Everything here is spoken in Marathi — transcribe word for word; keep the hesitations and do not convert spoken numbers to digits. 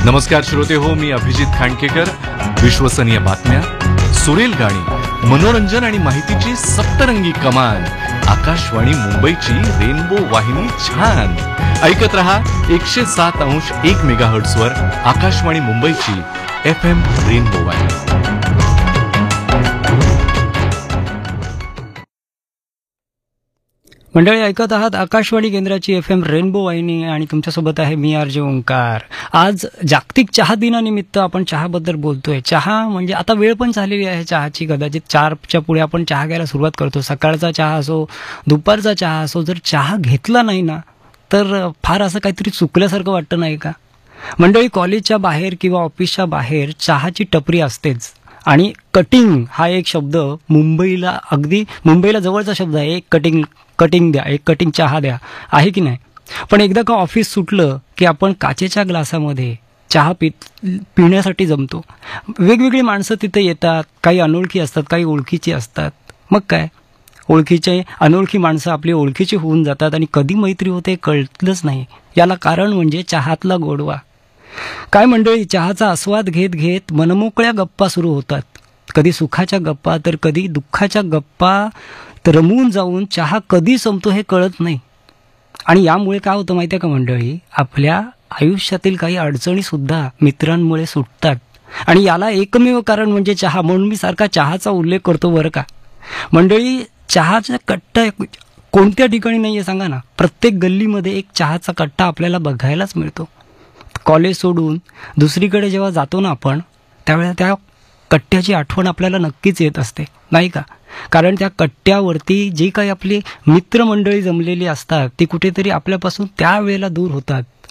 नमस्कार श्रोते हो, मी अभिजित खांडकेकर. विश्वसनीय बातम्या, सुरेल गाणी, मनोरंजन आणि माहितीची सप्तरंगी कमान. आकाशवाणी मुंबईची रेनबो वाहिनी छान ऐकत रहा. एकशे सात अंश एक मेगाहर्ट्झ वर आकाशवाणी मुंबईची एफ एम रेनबो वाहिनी. मंडळी, ऐकत आहात आकाशवाणी केंद्राची एफ एम रेनबो वाहिनी आणि तुमच्यासोबत आहे मी आर जे ओंकार. आज जागतिक चहा दिनानिमित्त आपण चहाबद्दल बोलतोय. चहा म्हणजे आता वेळ पण झालेली आहे चहाची. कदाचित चारच्या पुढे आपण चहा घ्यायला सुरुवात करतो. सकाळचा चहा असो, दुपारचा चहा असो, जर चहा घेतला नाही ना तर फार असं काहीतरी चुकल्यासारखं वाटतं नाही का? मंडळी, कॉलेजच्या बाहेर किंवा ऑफिसच्या बाहेर चहाची टपरी असतेच. आणि कटिंग हा एक शब्द मुंबईला अगदी मुंबईला जवळचा शब्द आहे. एक कटिंग कटिंग द्या, एक कटिंग चहा द्या, आहे की नाही? पण एकदा का ऑफिस सुटलं की आपण काचेच्या ग्लासामध्ये चहा पि पिण्यासाठी जमतो. वेगवेगळी माणसं तिथे येतात. काही अनोळखी असतात, काही ओळखीची असतात. मग काय, ओळखीचे अनोळखी माणसं आपली ओळखीची होऊन जातात आणि कधी मैत्री होते कळतलंच नाही. याला कारण म्हणजे चहातला गोडवा. काय मंडळी, चहाचा आस्वाद घेत घेत मनमोकळ्या गप्पा सुरू होतात. कधी सुखाच्या गप्पा तर कधी दुःखाच्या गप्पा. तर रमून जाऊन चहा कधी संपतो हे कळत नाही. आणि यामुळे काय होतं माहिती आहे का मंडळी, आपल्या आयुष्यातील काही अडचणी सुद्धा मित्रांमुळे सुटतात. आणि याला एकमेव कारण म्हणजे चहा. म्हणून मी सारखा चहाचा उल्लेख करतो बरं का. मंडळी, चहाचा कट्टा कोणत्या ठिकाणी नाही आहे सांगा ना? प्रत्येक गल्लीमध्ये एक चहाचा कट्टा आपल्याला बघायलाच मिळतो. कॉलेज सोडून दुसरीकडे जेव्हा जातो ना आपण, त्यावेळेला त्या कट्ट्याची आठवण आपल्याला नक्कीच येत असते, नाही का? कारण त्या कट्ट्यावरती जी काही आपली मित्रमंडळी जमलेली असतात ती कुठेतरी आपल्यापासून त्यावेळेला दूर होतात.